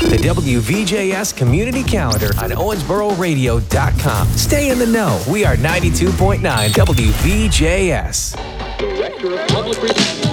the WVJS Community Calendar on OwensboroRadio.com. Stay in the know. We are 92.9 WVJS. Director of Public Relations.